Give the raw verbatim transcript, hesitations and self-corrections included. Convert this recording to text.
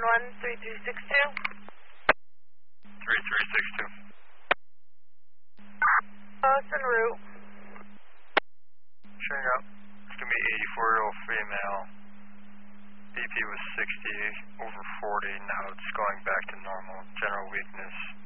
one, three three six two. three three six two. Close en route. Showing up. It's going to be eighty-four-year-old female. B P was sixty over forty. Now it's going back to normal. General weakness.